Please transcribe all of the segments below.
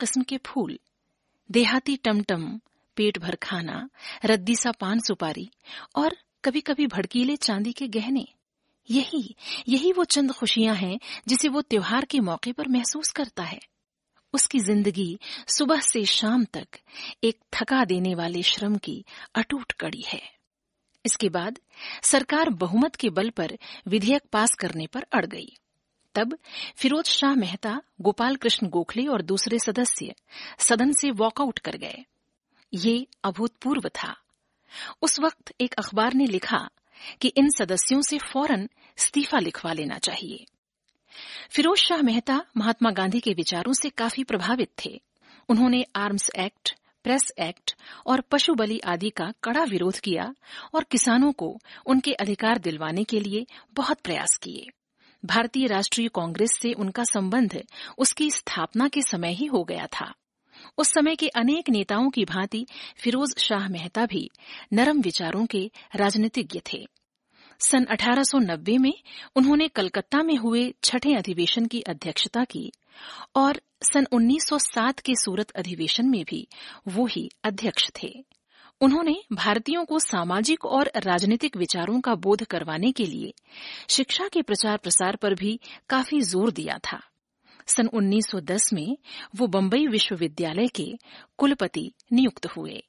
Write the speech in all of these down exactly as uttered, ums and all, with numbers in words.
किस्म के फूल, देहाती टमटम, पेट भर खाना, रद्दी सा पान सुपारी और कभी कभी भड़कीले चांदी के गहने। यही यही वो चंद खुशियां हैं जिसे वो त्योहार के मौके पर महसूस करता है। उसकी जिंदगी सुबह से शाम तक एक थका देने वाले श्रम की अटूट कड़ी है। इसके बाद सरकार बहुमत के बल पर विधेयक पास करने पर अड़ गई। तब फिरोज शाह मेहता, गोपाल कृष्ण गोखले और दूसरे सदस्य सदन से वॉकआउट कर गए। ये अभूतपूर्व था। उस वक्त एक अखबार ने लिखा कि इन सदस्यों से फौरन इस्तीफा लिखवा लेना चाहिए। फिरोज शाह मेहता महात्मा गांधी के विचारों से काफी प्रभावित थे। उन्होंने आर्म्स एक्ट, प्रेस एक्ट और पशु बलि आदि का कड़ा विरोध किया और किसानों को उनके अधिकार दिलवाने के लिए बहुत प्रयास किए। भारतीय राष्ट्रीय कांग्रेस से उनका संबंध उसकी स्थापना के समय ही हो गया था। उस समय के अनेक नेताओं की भांति फिरोज शाह मेहता भी नरम विचारों के राजनीतिज्ञ थे। सन अठारह सौ नब्बे में उन्होंने कलकत्ता में हुए छठे अधिवेशन की अध्यक्षता की और सन उन्नीस सौ सात के सूरत अधिवेशन में भी वो ही अध्यक्ष थे। उन्होंने भारतीयों को सामाजिक और राजनीतिक विचारों का बोध करवाने के लिए शिक्षा के प्रचार प्रसार पर भी काफी जोर दिया था। सन उन्नीस सौ दस में वो बम्बई विश्वविद्यालय के कुलपति नियुक्त हुए।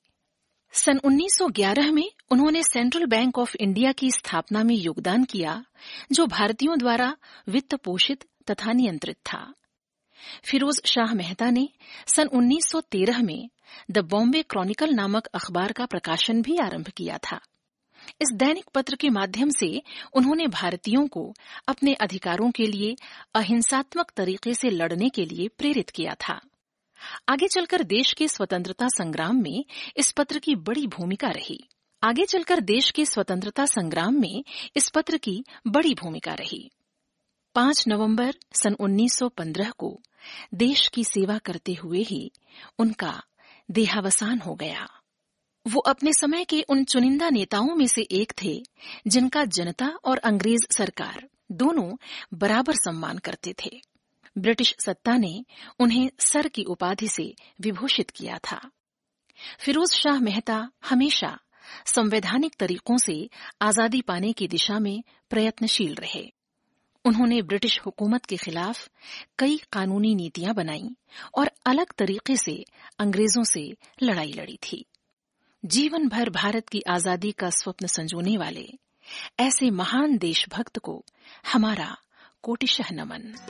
सन उन्नीस सौ ग्यारह में उन्होंने सेंट्रल बैंक ऑफ इंडिया की स्थापना में योगदान किया, जो भारतीयों द्वारा वित्त पोषित तथा नियंत्रित था। फिरोज शाह मेहता ने सन उन्नीस सौ तेरह में द बॉम्बे क्रॉनिकल नामक अखबार का प्रकाशन भी आरंभ किया था। इस दैनिक पत्र के माध्यम से उन्होंने भारतीयों को अपने अधिकारों के लिए अहिंसात्मक तरीके से लड़ने के लिए प्रेरित किया था। आगे चलकर देश के स्वतंत्रता संग्राम में इस पत्र की बड़ी भूमिका रही। आगे चलकर देश के स्वतंत्रता संग्राम में इस पत्र की बड़ी भूमिका रही। पांच नवंबर सन उन्नीस सौ पंद्रह को देश की सेवा करते हुए ही उनका देहावसान हो गया। वो अपने समय के उन चुनिंदा नेताओं में से एक थे जिनका जनता और अंग्रेज सरकार दोनों बराबर सम्मान करते थे। ब्रिटिश सत्ता ने उन्हें सर की उपाधि से विभूषित किया था। फिरोज शाह मेहता हमेशा संवैधानिक तरीकों से आजादी पाने की दिशा में प्रयत्नशील रहे। उन्होंने ब्रिटिश हुकूमत के खिलाफ कई कानूनी नीतियां बनाई और अलग तरीके से अंग्रेजों से लड़ाई लड़ी थी। जीवन भर भारत की आजादी का स्वप्न संजोने वाले ऐसे महान देशभक्त को हमारा कोटिशः नमन।